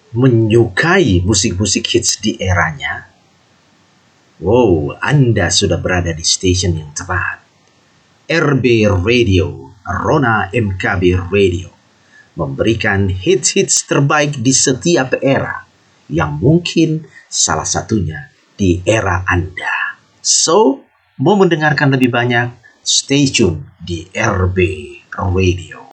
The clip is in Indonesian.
menyukai musik-musik hits di eranya? Wow, Anda sudah berada di station yang tepat. RB Radio, Rona MKB Radio, memberikan hits-hits terbaik di setiap era, yang mungkin salah satunya di era Anda. So, mau mendengarkan lebih banyak, stay tune di RB Radio.